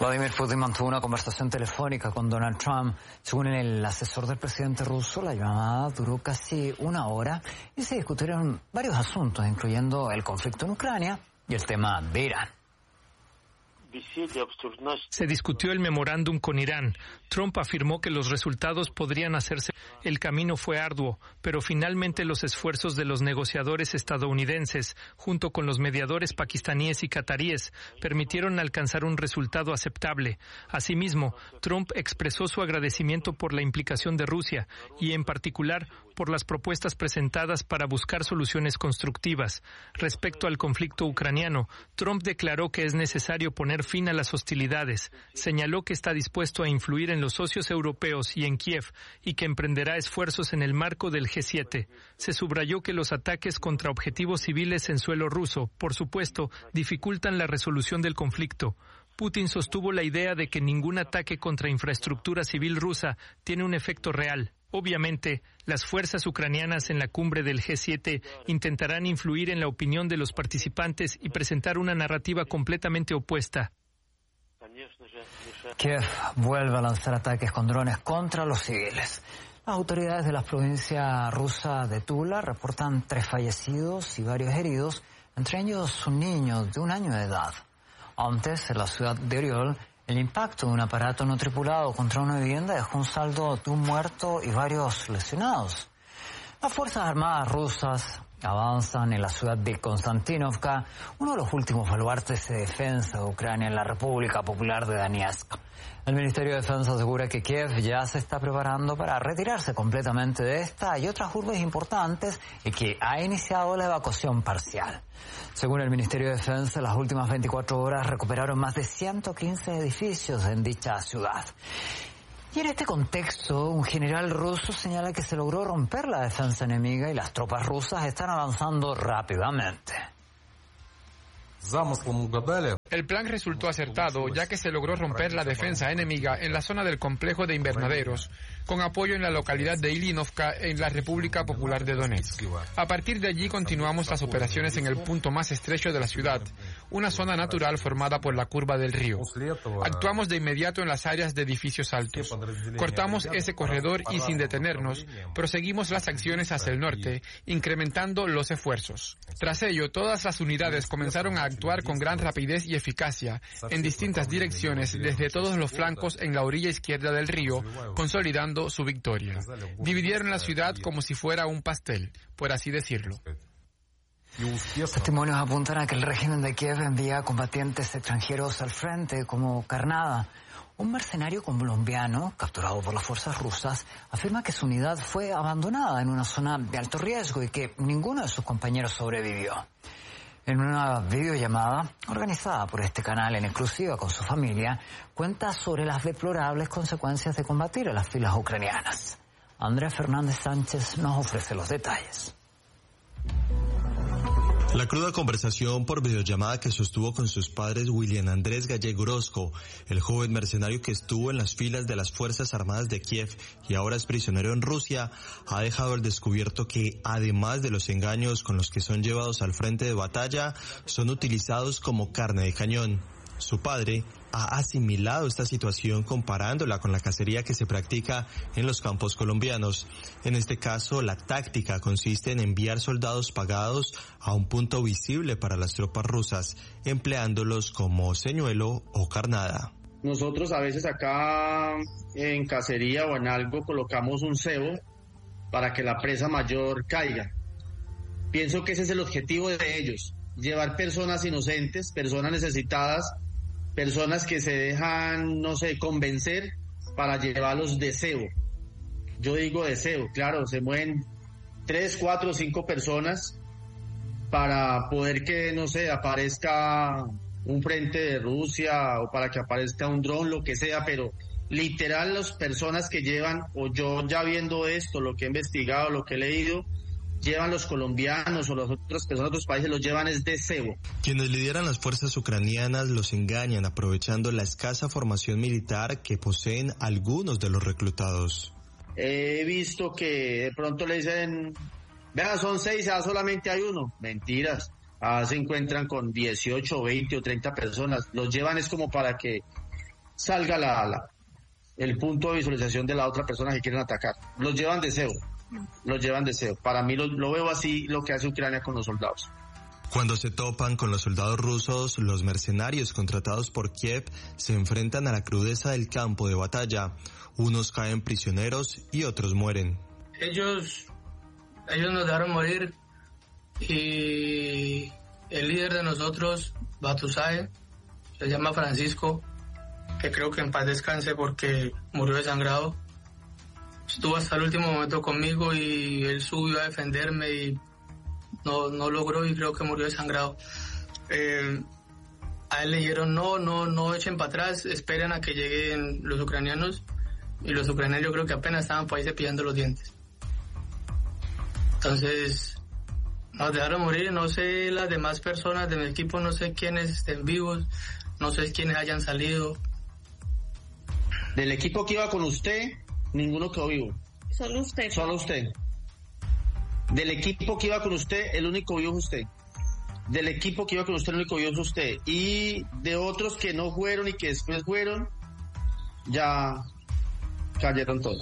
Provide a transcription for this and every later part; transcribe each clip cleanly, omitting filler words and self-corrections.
Vladimir Putin mantuvo una conversación telefónica con Donald Trump. Según el asesor del presidente ruso, la llamada duró casi una hora y se discutieron varios asuntos, incluyendo el conflicto en Ucrania y el tema de Irán. Se discutió el memorándum con Irán. Trump afirmó que los resultados podrían hacerse. El camino fue arduo, pero finalmente los esfuerzos de los negociadores estadounidenses, junto con los mediadores pakistaníes y cataríes, permitieron alcanzar un resultado aceptable. Asimismo, Trump expresó su agradecimiento por la implicación de Rusia y, en particular, por las propuestas presentadas para buscar soluciones constructivas. Respecto al conflicto ucraniano, Trump declaró que es necesario poner fin a las hostilidades. Señaló que está dispuesto a influir en los socios europeos y en Kiev y que emprenderá esfuerzos en el marco del G7. Se subrayó que los ataques contra objetivos civiles en suelo ruso, por supuesto, dificultan la resolución del conflicto. Putin sostuvo la idea de que ningún ataque contra infraestructura civil rusa tiene un efecto real. Obviamente, las fuerzas ucranianas en la cumbre del G7 intentarán influir en la opinión de los participantes y presentar una narrativa completamente opuesta. Kiev vuelve a lanzar ataques con drones contra los civiles. Las autoridades de la provincia rusa de Tula reportan 3 fallecidos y varios heridos, entre ellos un niño de 1 año de edad. Antes, en la ciudad de Oriol, el impacto de un aparato no tripulado contra una vivienda dejó un saldo de 1 muerto y varios lesionados. Las Fuerzas Armadas rusas avanzan en la ciudad de Konstantinovka, uno de los últimos baluartes de defensa de Ucrania en la República Popular de Donetsk. El Ministerio de Defensa asegura que Kiev ya se está preparando para retirarse completamente de esta y otras urbes importantes y que ha iniciado la evacuación parcial. Según el Ministerio de Defensa, las últimas 24 horas recuperaron más de 115 edificios en dicha ciudad. Y en este contexto, un general ruso señala que se logró romper la defensa enemiga y las tropas rusas están avanzando rápidamente. El plan resultó acertado, ya que se logró romper la defensa enemiga en la zona del complejo de invernaderos, con apoyo en la localidad de Ilinovka, en la República Popular de Donetsk. A partir de allí continuamos las operaciones en el punto más estrecho de la ciudad, una zona natural formada por la curva del río. Actuamos de inmediato en las áreas de edificios altos. Cortamos ese corredor y, sin detenernos, proseguimos las acciones hacia el norte, incrementando los esfuerzos. Tras ello, todas las unidades comenzaron a actuar con gran rapidez y eficacia en distintas direcciones desde todos los flancos en la orilla izquierda del río, consolidando su victoria. Dividieron la ciudad como si fuera un pastel, por así decirlo. Testimonios apuntan a que el régimen de Kiev envía combatientes extranjeros al frente como carnada. Un mercenario colombiano, capturado por las fuerzas rusas, afirma que su unidad fue abandonada en una zona de alto riesgo y que ninguno de sus compañeros sobrevivió. En una videollamada organizada por este canal en exclusiva con su familia, cuenta sobre las deplorables consecuencias de combatir a las filas ucranianas. Andrés Fernández Sánchez nos ofrece los detalles. La cruda conversación por videollamada que sostuvo con sus padres William Andrés Gallego Orozco, el joven mercenario que estuvo en las filas de las Fuerzas Armadas de Kiev y ahora es prisionero en Rusia, ha dejado al descubierto que, además de los engaños con los que son llevados al frente de batalla, son utilizados como carne de cañón. Su padre ha asimilado esta situación comparándola con la cacería que se practica en los campos colombianos. En este caso, la táctica consiste en enviar soldados pagados a un punto visible para las tropas rusas, empleándolos como señuelo o carnada. Nosotros a veces acá en cacería o en algo colocamos un cebo para que la presa mayor caiga. Pienso que ese es el objetivo de ellos, llevar personas inocentes, personas necesitadas, personas que se dejan, convencer para llevarlos de cebo. Yo digo de cebo, claro, se mueven 3, 4, 5 personas para poder que, aparezca un frente de Rusia o para que aparezca un dron, lo que sea, pero literal las personas que llevan, o yo ya viendo esto, lo que he investigado, lo que he leído, llevan los colombianos o las otras personas de otros países, los llevan es de cebo. Quienes lideran las fuerzas ucranianas los engañan aprovechando la escasa formación militar que poseen algunos de los reclutados. He visto que de pronto le dicen, vea, son 6, solamente hay uno. Mentiras. Se encuentran con 18, 20 o 30 personas. Los llevan es como para que salga el punto de visualización de la otra persona que quieren atacar. Los llevan deseo. Para mí lo veo así, lo que hace Ucrania con los soldados. Cuando se topan con los soldados rusos, los mercenarios contratados por Kiev se enfrentan a la crudeza del campo de batalla. Unos caen prisioneros y otros mueren. Ellos nos dejaron morir y el líder de nosotros, Batusae, se llama Francisco, que creo que en paz descanse porque murió desangrado. Estuvo hasta el último momento conmigo y él subió a defenderme y no logró y creo que murió desangrado. A él le dijeron no echen para atrás, esperen a que lleguen los ucranianos, y los ucranianos yo creo que apenas estaban por ahí cepillando los dientes. Entonces nos dejaron morir, no sé las demás personas de mi equipo, no sé quiénes estén vivos, no sé quiénes hayan salido. Del equipo que iba con usted, ninguno quedó vivo. Solo usted. Del equipo que iba con usted, el único vivo es usted. Del equipo que iba con usted, el único vivo es usted. Y de otros que no fueron y que después fueron, ya cayeron todos.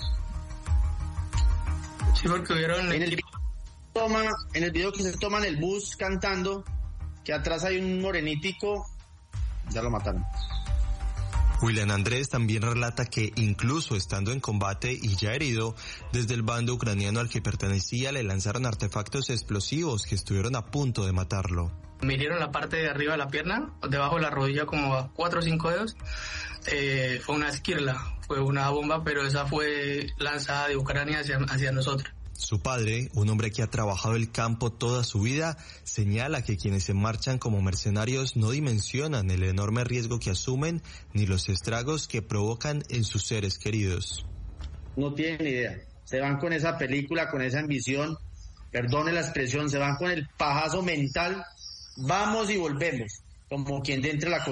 Sí, porque hubieron en el video que se toma en el bus cantando, que atrás hay un morenítico, ya lo mataron. William Andrés también relata que incluso estando en combate y ya herido, desde el bando ucraniano al que pertenecía le lanzaron artefactos explosivos que estuvieron a punto de matarlo. Me hirieron la parte de arriba de la pierna, debajo de la rodilla como a 4 o 5 dedos. Fue una esquirla, fue una bomba, pero esa fue lanzada de Ucrania hacia nosotros. Su padre, un hombre que ha trabajado el campo toda su vida, señala que quienes se marchan como mercenarios no dimensionan el enorme riesgo que asumen ni los estragos que provocan en sus seres queridos. No tienen idea. Se van con esa película, con esa ambición, perdone la expresión, se van con el pajazo mental, vamos y volvemos, como quien de entre la